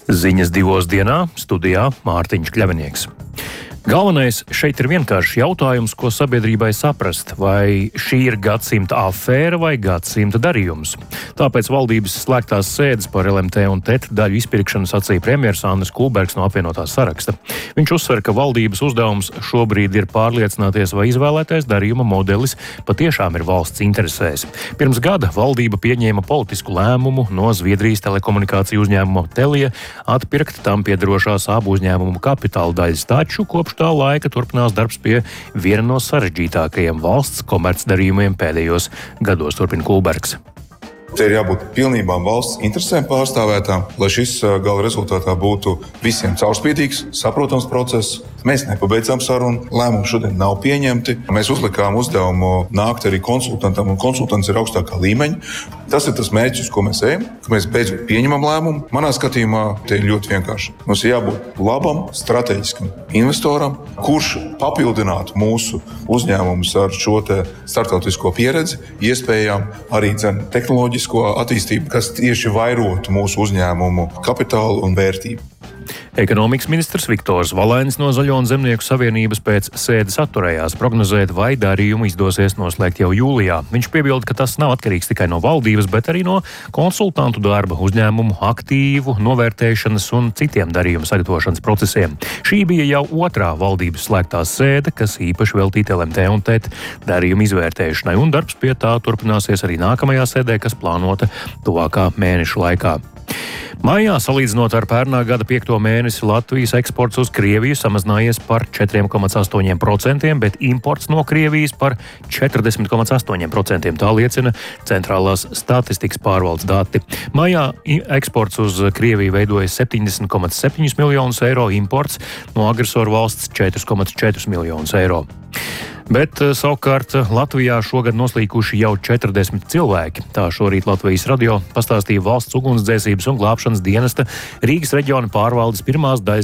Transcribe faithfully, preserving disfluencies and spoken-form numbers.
Ziņas divos dienā, studijā Mārtiņš Kļavinieks. Galvenais šeit ir vienkāršs jautājums, ko sabiedrībai saprast, vai šī ir gadsimta afēra vai gadsimta darījums. Tāpēc valdības slēgtās sēdes par L M T un T E T daļu izpirkšanu sacīja premjers Andris Kulbergs no apvienotās saraksta. Viņš uzsver, ka valdības uzdevums šobrīd ir pārliecināties, vai izvēlētais darījuma modelis patiešām ir valsts interesēs. Pirms gada valdība pieņēma politisku lēmumu no Zviedrijas telekomunikāciju uzņēmuma Telia atpirkt tam piederošās abu uzņēmumu kapitāla daļas, taču kopš tā laika turpinās darbs pie viena no sarežģītākajiem valsts komercdarījumiem pēdējos gados, turpina Kulbergs. Te ir jābūt pilnībā valsts interesēm pārstāvētām, lai šis gala rezultātā būtu visiem caurspīdīgs, saprotams process. Mēs nepabeidzām sarunu, lēmumi šodien nav pieņemti. Mēs uzlikām uzdevumu nākt arī konsultantam, un konsultants ir augstākā līmeņa. Tas ir tas mērķis, uz ko mēs ejam, ka mēs beidzot pieņemam lēmumu. Manā skatījumā te ir ļoti vienkārši. Mums ir jābūt labam, strateģiskam investoram, kurš papildinātu mūsu uzņēmumus ar šo te starptautisko pieredzi, iespējām arī dzen tehnoloģisko attīstību, kas tieši vairotu mūsu uzņēmumu kapitālu un vērtību. Ekonomikas ministrs Viktors Valainis no Zaļo un Zemnieku savienības pēc sēdes atturējās prognozēt, vai darījumu izdosies noslēgt jau jūlijā. Viņš piebilda, ka tas nav atkarīgs tikai no valdības, bet arī no konsultantu darba, uzņēmumu aktīvu novērtēšanas un citiem darījumu sagatavošanas procesiem. Šī bija jau otrā valdības slēgtā sēde, kas īpaši veltīta L M T un T E T darījumu izvērtēšanai, un darbs pie tā turpināsies arī nākamajā sēdē, kas plānota tuvākā mēneša laikā. Maijā, salīdzinot ar pērnā gada piekto mēnesi, Latvijas eksports uz Krieviju samazinājies par četri komats astoņi procenti, bet imports no Krievijas par četrdesmit komats astoņi procenti. Tā liecina Centrālās statistikas pārvaldes dati. Maijā eksports uz Krieviju veidoja septiņdesmit komats septiņi miljonus eiro, imports no agresoru valsts četri komats četri miljonus eiro. Bet savukārt Latvijā šogad noslīkuši jau četrdesmit cilvēki. Tā šorīt Latvijas radio pastāstīja valsts ugunsdzēsības un glābšanas dienesta Rīgas reģiona pārvaldes pirmās daļas